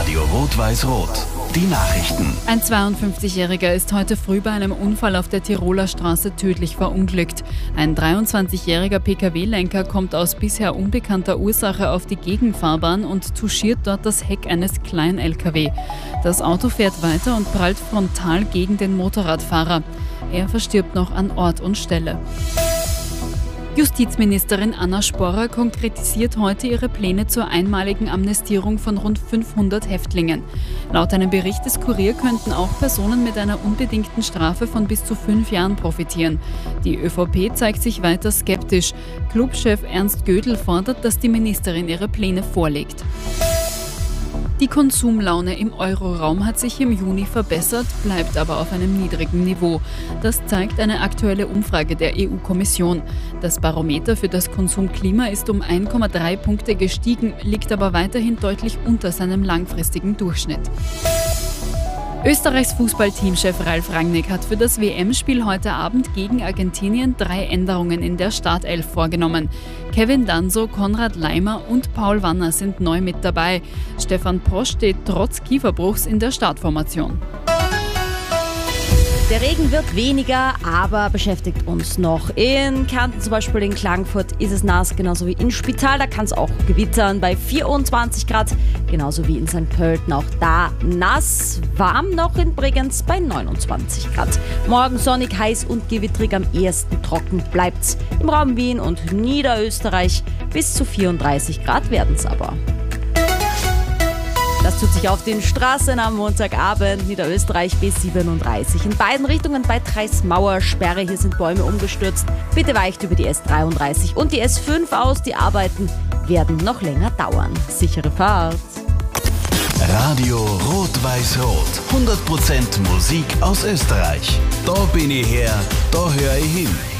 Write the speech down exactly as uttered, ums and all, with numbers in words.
Radio Rot-Weiß-Rot. Die Nachrichten. Ein zweiundfünfzigjähriger ist heute früh bei einem Unfall auf der Tiroler Straße tödlich verunglückt. Ein dreiundzwanzigjähriger P K W-Lenker kommt aus bisher unbekannter Ursache auf die Gegenfahrbahn und touchiert dort das Heck eines Klein-L K W. Das Auto fährt weiter und prallt frontal gegen den Motorradfahrer. Er verstirbt noch an Ort und Stelle. Justizministerin Anna Sporrer konkretisiert heute ihre Pläne zur einmaligen Amnestierung von rund fünfhundert Häftlingen. Laut einem Bericht des Kurier könnten auch Personen mit einer unbedingten Strafe von bis zu fünf Jahren profitieren. Die ÖVP zeigt sich weiter skeptisch. Clubchef Ernst Gödel fordert, dass die Ministerin ihre Pläne vorlegt. Die Konsumlaune im Euroraum hat sich im Juni verbessert, bleibt aber auf einem niedrigen Niveau. Das zeigt eine aktuelle Umfrage der E U-Kommission. Das Barometer für das Konsumklima ist um eins Komma drei Punkte gestiegen, liegt aber weiterhin deutlich unter seinem langfristigen Durchschnitt. Österreichs Fußballteamchef Ralf Rangnick hat für das W M-Spiel heute Abend gegen Argentinien drei Änderungen in der Startelf vorgenommen. Kevin Danso, Konrad Laimer und Paul Wanner sind neu mit dabei. Stefan Posch steht trotz Kieferbruchs in der Startformation. Der Regen wird weniger, aber beschäftigt uns noch. In Kärnten, zum Beispiel in Klagenfurt, ist es nass, genauso wie in Spital. Da kann es auch gewittern bei vierundzwanzig Grad, genauso wie in Sankt Pölten. Auch da nass, warm noch in Bregenz bei neunundzwanzig Grad. Morgen sonnig, heiß und gewittrig, am ehesten trocken bleibt's. Im Raum Wien und Niederösterreich bis zu vierunddreißig Grad werden's aber. Das tut sich auf den Straßen am Montagabend, Niederösterreich bis siebenunddreißig. In beiden Richtungen bei Treismauer Sperre, hier sind Bäume umgestürzt. Bitte weicht über die S dreiunddreißig und die S fünf aus. Die Arbeiten werden noch länger dauern. Sichere Fahrt. Radio Rot-Weiß-Rot. hundert Prozent Musik aus Österreich. Da bin ich her, da höre ich hin.